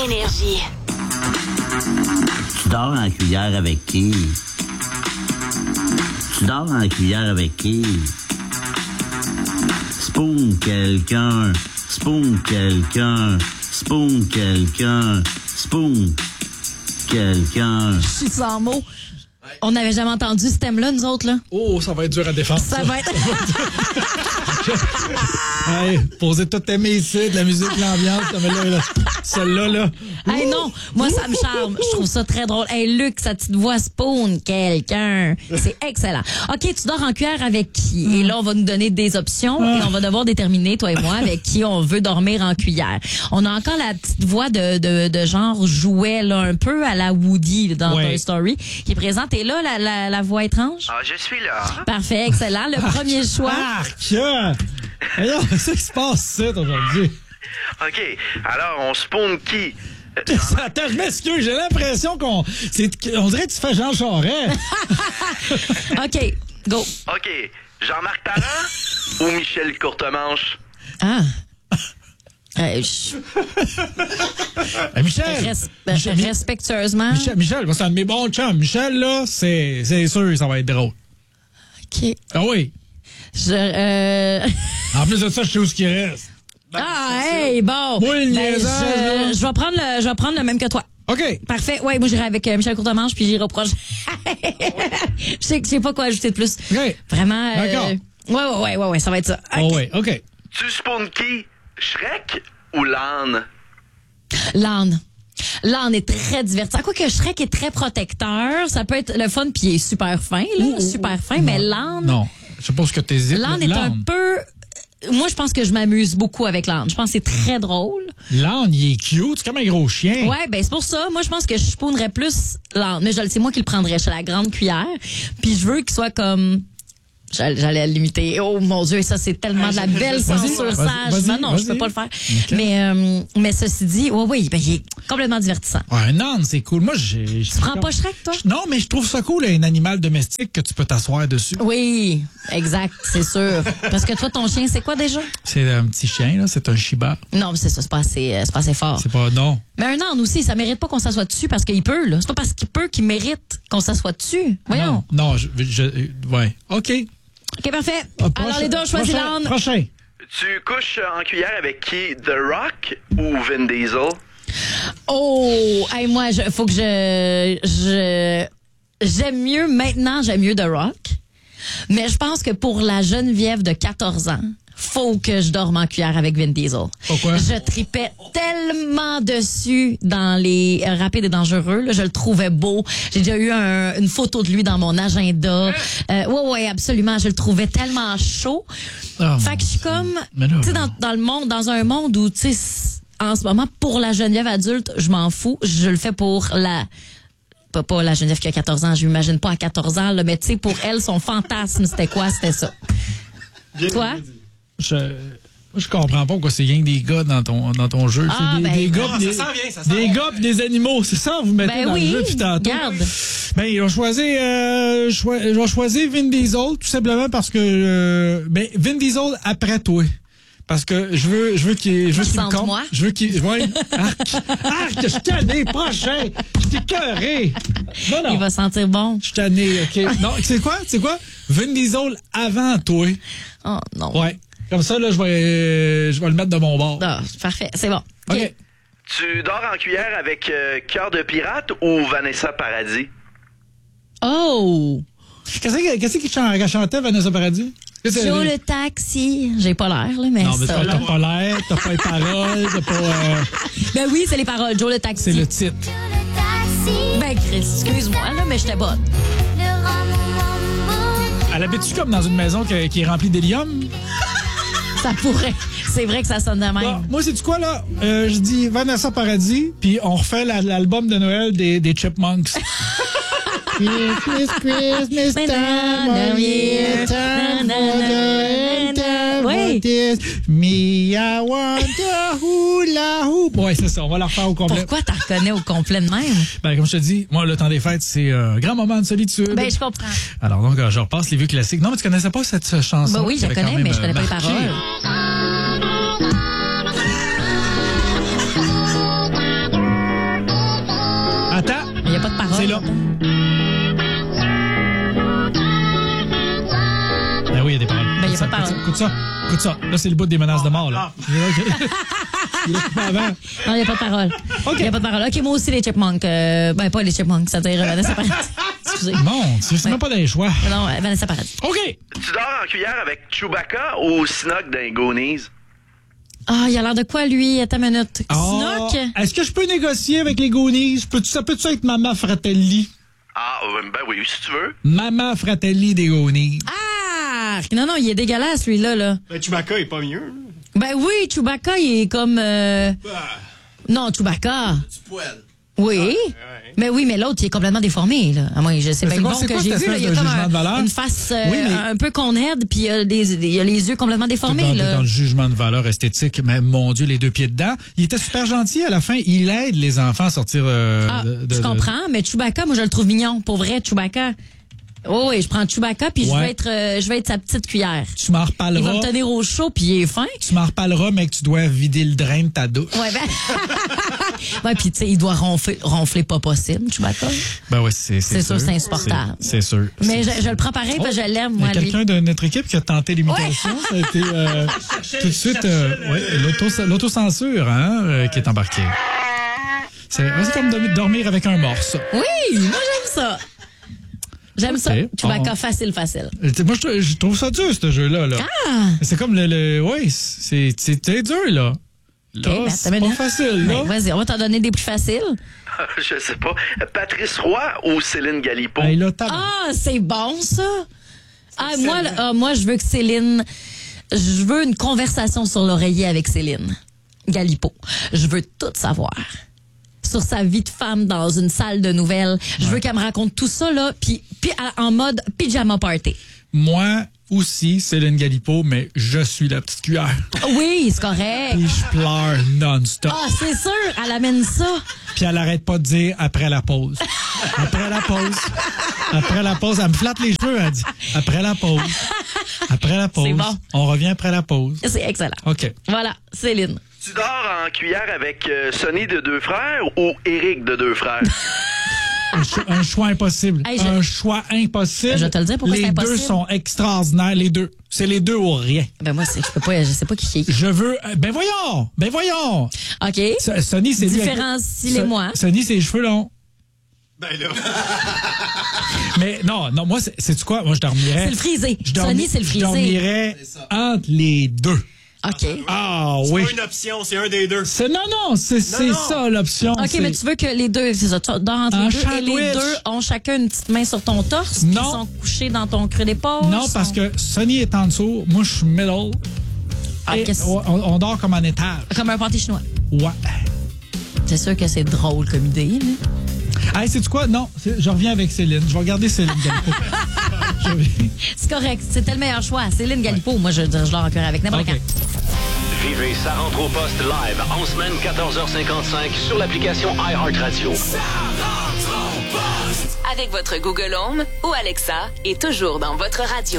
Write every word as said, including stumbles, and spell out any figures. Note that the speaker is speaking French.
Énergie. Tu dors en cuillère avec qui? Tu dors en cuillère avec qui? Spoon quelqu'un, spoon quelqu'un, spoon quelqu'un, spoon quelqu'un. Je suis sans mots. On n'avait jamais entendu ce thème-là, nous autres, là. Oh, ça va être dur à défendre. Ça, ça. va être... Hey, posez tout aimer ici, de la musique, l'ambiance, mais là, là, celle-là, là. Hey, non, moi, ça me charme. Je trouve ça très drôle. Hey, Luc, sa petite voix spoon quelqu'un. C'est excellent. OK, tu dors en cuillère avec qui? Et là, on va nous donner des options et on va devoir déterminer, toi et moi, avec qui on veut dormir en cuillère. On a encore la petite voix de, de, de genre jouet, là, un peu à la Woody dans ouais. Toy Story, qui est présente. Et là, la, la, la voix étrange? Ah, je suis là. Parfait, excellent. Le premier choix. Arc! Alors, qu'est-ce qui se passe, ça, aujourd'hui? OK. Alors, on spawn qui? Attends, je m'excuse, j'ai l'impression qu'on... C'est, on dirait que tu fais Jean Charest. OK, go. OK. Jean-Marc Parent ou Michel Courtemanche? Ah. Euh, je... euh, Michel, Res... Michel... Respectueusement. Michel, Michel, c'est un de mes bons chums. Michel, là, c'est, c'est sûr, ça va être drôle. OK. Ah oui. Je... Euh... En plus de ça, je sais où ce qui reste. Ben, ah, hey, bon. Oui, le ben, niaisage, je, je vais prendre le, je vais prendre le même que toi. OK. Parfait. Ouais, moi, j'irai avec euh, Michel Courtemanche, puis j'irai au prochain. Je sais que je sais pas quoi ajouter de plus. OK. Vraiment. Euh... D'accord. Ouais, ouais, ouais, ouais, ouais, ça va être ça. Okay. Oh, ouais, OK. Tu spawn qui? Shrek ou l'âne? L'âne. L'âne est très divertissant. Quoique Shrek est très protecteur, ça peut être le fun, puis il est super fin, là, ouh, super fin, non, mais l'âne... Non, je sais pas ce que t'hésites. L'âne est l'âne. un peu... Moi, je pense que je m'amuse beaucoup avec l'âne. Je pense que c'est très drôle. L'âne, il est cute. C'est comme un gros chien. Ouais, ben c'est pour ça. Moi, je pense que je spawnerais plus l'âne. Mais je le sais, moi qui le prendrais chez la grande cuillère. Puis je veux qu'il soit comme... J'allais limiter. Oh mon Dieu, ça c'est tellement de la belle censure sage. Non, non, je peux pas le faire. Okay. Mais euh, mais ceci dit, ouais, oui, ben, il est complètement divertissant. Ouais, un âne, c'est cool. Moi, j'ai. Tu prends pas Shrek, toi? Non, mais je trouve ça cool, un animal domestique que tu peux t'asseoir dessus. Oui, exact, c'est sûr. Parce que toi, ton chien, c'est quoi déjà? C'est un petit chien, là. C'est un Shiba. Non, mais c'est ça, c'est pas assez, c'est pas assez fort. C'est pas, non. Mais un âne aussi, ça mérite pas qu'on s'assoie dessus parce qu'il peut, là. C'est pas parce qu'il peut qu'il mérite qu'on s'assoie dessus. Voyons. Non, non, je, je ouais. OK. OK, parfait. Ah, alors, les deux ont choisi l'âne. Prochain. Tu couches en cuillère avec qui? The Rock ou Vin Diesel? Oh, hey, moi, il faut que je, je... J'aime mieux, maintenant, j'aime mieux The Rock. Mais je pense que pour la Geneviève de quatorze ans, faut que je dorme en cuillère avec Vin Diesel. Pourquoi? Je tripais tellement dessus dans les Rapides et Dangereux. Là, je le trouvais beau. J'ai déjà eu un, une photo de lui dans mon agenda. Euh, ouais, ouais, absolument. Je le trouvais tellement chaud. Oh, fait que je suis comme, tu sais, dans, dans le monde, dans un monde où, tu sais, en ce moment, pour la Geneviève adulte, je m'en fous. Je le fais pour la... Pas, pas la Geneviève qui a quatorze ans. Je m'imagine pas à quatorze ans, là, mais tu sais, pour elle, son fantasme, c'était quoi? C'était ça. Bien, toi? Je, moi, je comprends pas pourquoi c'est rien que des gars dans ton, dans ton jeu. Ah, c'est des, ben, des gars, non, des, ça sent bien, ça sent des bien. gars pis des animaux. C'est ça, vous mettez ben dans oui, le jeu depuis tantôt. Garde. Ben, ils ont choisi, euh, choi, ils ont choisi Vin Diesel, tout simplement parce que, euh, ben, Vin Diesel après toi. Parce que je veux, je veux qu'il, je veux qu'il me compte. Moi? Je veux qu'il, ouais. Arc, arc, je suis tanné, prochain. Je t'ai cœuré. Non, non. Il va sentir bon. Je suis tanné, OK. Non, c'est quoi, c'est quoi? Vin Diesel avant toi. Oh, non. Ouais. Comme ça, là, je vais, euh, je vais le mettre de mon bord. Ah, parfait, c'est bon. OK. Okay. Tu dors en cuillère avec euh, Cœur de pirate ou Vanessa Paradis? Oh! Qu'est-ce que, qu'est-ce qui ch- chantait Vanessa Paradis? Joe le taxi. J'ai pas l'air, là, mais non, mais ça. t'as pas l'air, t'as pas les paroles, t'as pas... Euh... Ben oui, c'est les paroles. Joe le taxi. C'est le titre. Ben, Chris, excuse-moi, là, mais j'étais bonne. Elle habite-tu comme dans une maison qui, qui est remplie d'hélium? Ça pourrait. C'est vrai que ça sonne de même. Bon, moi, c'est du quoi, là? Euh, je dis Vanessa Paradis, puis on refait la, l'album de Noël des, des Chipmunks. Christmas, Christmas, time of year, time for the time for this. Me, I want a hula hoop. Ouais, c'est ça, on va la refaire au complet. Pourquoi t'en reconnais au complet de même? Ben, comme je te dis, moi, le temps des fêtes, c'est un grand moment de solitude. Ben, je comprends. Alors, donc, je repasse les vieux classiques. Non, mais tu connaissais pas cette chanson? Ben oui, je la connais, mais je connais pas les paroles. C'est là. Ben oui, il y a des paroles. Ben, il y a Écoute pas de ça, paroles. écoute ça, écoute ça. Là, c'est le bout des menaces de mort, là. Il est là, ok. Il est pas avant. Non, il n'y a pas de parole. OK. Il n'y a pas de parole. OK, moi aussi, les Chipmunks. Euh, ben, pas les Chipmunks, c'est-à-dire euh, Vanessa Paradis. Excusez. Bon, c'est même pas dans les choix. Non, euh, Vanessa Paradis. OK. Tu dors en cuillère avec Chewbacca ou Snog dans Goonies? Ah, il a l'air de quoi, lui? Attends une minute. Ah, Snook? est-ce que je peux négocier avec les Goonies? Peux-tu, ça peut-tu être Mama Fratelli? Ah, euh, ben oui, si tu veux. Mama Fratelli des Goonies. Ah! Non, non, il est dégueulasse, lui-là, là. Ben, Chewbacca est pas mieux. Ben oui, Chewbacca, il est comme... euh, Non, Chewbacca. Tu poêles. Oui. ouais. Mais oui, mais l'autre, il est complètement déformé, là. À moi, je sais Mais bien c'est le quoi- bon c'est que quoi j'ai cette vu, là. espèce Il a de comme jugement un- de valeur? une face euh, Oui, mais- un peu conhead, puis il a, des, il a les yeux complètement déformés, dans, là. dans le jugement de valeur esthétique, mais mon Dieu, les deux pieds dedans. Il était super gentil à la fin. Il aide les enfants à sortir euh, Ah, de, de- je de- comprends, mais Chewbacca, moi, je le trouve mignon. Pour vrai, Chewbacca. Oh oui, je prends Chewbacca, puis je Ouais. vais être euh, je vais être sa petite cuillère. Tu m'en Il va reparleras. me tenir au chaud, puis il est fin. Tu m'en reparleras, mais que tu dois vider le drain de ta douche. Ouais, ben... ouais, puis tu sais, il doit ronfler, ronfler pas possible, Chewbacca. Ben oui, c'est C'est sûr, c'est insupportable. C'est c'est sûr. Mais je, je le prends pareil, parce que je l'aime, Il y moi, a lui. quelqu'un de notre équipe qui a tenté l'imitation. Ça a été euh, tout de suite euh, ouais, l'auto- l'autocensure hein, euh, qui est embarquée. C'est ouais, c'est comme de- dormir avec un morse. Oui, moi, j'aime ça. J'aime ça. Ok. Chewbacca, On- facile, facile. Euh, Moi, je, je trouve ça dur, ce jeu-là. Là. Ah! C'est comme le... le oui, c'est c'est très dur, là. Là, Ok, ben, c'est attends une pas minute. facile, là. Ben, vas-y, on va t'en donner des plus faciles. Je sais pas. Patrice Roy ou Céline Galipo? Hey, là, tabarnak. Ah, c'est bon, ça. Ah, moi, là, ah, moi, je veux que Céline... Je veux une conversation sur l'oreiller avec Céline Galipo. Je veux tout savoir sur sa vie de femme dans une salle de nouvelles. Je veux qu'elle me raconte tout ça, là, puis puis à- en mode pyjama party. Moi aussi, Céline Galipo, mais je suis la petite cuillère. Oui, c'est correct. Puis je pleure non-stop. Ah, c'est sûr, elle amène ça. Puis elle arrête pas de dire après la pause. Après la pause. Après la pause. Elle me flatte les cheveux, elle dit. Après la pause. Après la pause. C'est bon. On revient après la pause. C'est excellent. OK. Voilà, Céline. Tu dors en cuillère avec euh, Sonny de deux frères ou Eric de deux frères? Un, cho- un choix impossible. Hey, je- Un choix impossible. Je vais te le dire pourquoi les c'est deux impossible. sont extraordinaires, les deux. C'est les deux ou rien. Ben moi, c'est, je peux pas, je sais pas qui est. Je veux... Ben voyons! Ben voyons! OK. So- Sonny, c'est lui avec- Différencie-les-moi. So- Sonny, c'est les cheveux longs. Ben là. Mais non, non, moi, c'est, sais-tu quoi? Moi, je dormirais... C'est le frisé. Je dormi- Sonny, c'est le Je frisé. dormirais C'est ça. entre les deux. OK. Ah C'est oui. pas une option, c'est un des deux. C'est, non, non, c'est, c'est non. ça l'option. OK, c'est- mais tu veux que les deux, c'est ça, tu dors entre Un les deux et sandwich. les deux ont chacun une petite main sur ton torse, Non. qui sont couchés dans ton creux d'épaule. Non, sont- parce que Sonny est en dessous, moi, je suis middle. Ah, Et qu'est-ce- on, on dort comme en étage. Comme un pâté chinois. Ouais. C'est sûr que c'est drôle comme idée. là. Hey, sais-tu quoi? Non, c'est- je reviens avec Céline. Je vais regarder Céline Galipo. Je vais- C'est correct, c'était le meilleur choix. Céline Galipo, moi, je, je dors en cœur avec n'importe OK. quand. Vivez Ça rentre au poste live en semaine quatorze heures cinquante-cinq sur l'application iHeartRadio. Avec votre Google Home ou Alexa et toujours dans votre radio.